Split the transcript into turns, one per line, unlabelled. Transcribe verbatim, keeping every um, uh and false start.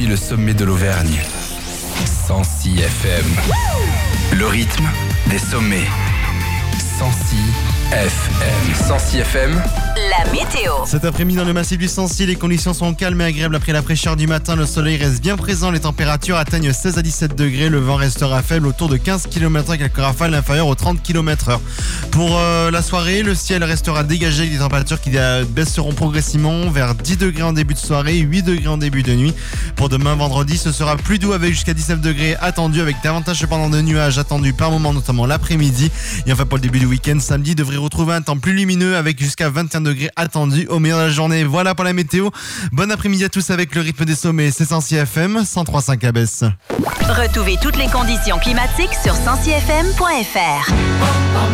depuis le sommet de l'Auvergne. Sancy F M. Le rythme des sommets. Sancy F M. Sancy F M.
La météo.
Cet après-midi dans le massif du Sancy, les conditions sont calmes et agréables après la fraîcheur du matin. Le soleil reste bien présent, les températures atteignent seize à dix-sept degrés. Le vent restera faible autour de quinze kilomètres heure, quelques rafales inférieures aux trente kilomètres heure. Pour euh, la soirée, le ciel restera dégagé avec des températures qui euh, baisseront progressivement vers dix degrés en début de soirée, huit degrés en début de nuit. Pour demain vendredi, ce sera plus doux avec jusqu'à dix-neuf degrés attendus, avec davantage cependant de nuages attendus par moment, notamment l'après-midi. Et enfin pour le début du week-end, samedi devrait retrouver un temps plus lumineux avec jusqu'à vingt et un degrés attendus au meilleur de la journée. Voilà pour la météo. Bon après-midi à tous avec le rythme des sommets. C'est Sancy F M, cent trois virgule cinq à Besse.
Retrouvez toutes les conditions climatiques sur sancy f m point f r.